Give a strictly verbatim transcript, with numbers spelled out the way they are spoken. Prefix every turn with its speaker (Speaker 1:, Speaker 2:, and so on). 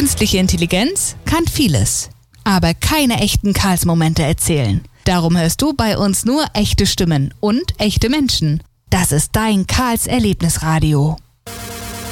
Speaker 1: Künstliche Intelligenz kann vieles, aber keine echten Karls-Momente erzählen. Darum hörst du bei uns nur echte Stimmen und echte Menschen. Das ist dein Karls Erlebnisradio.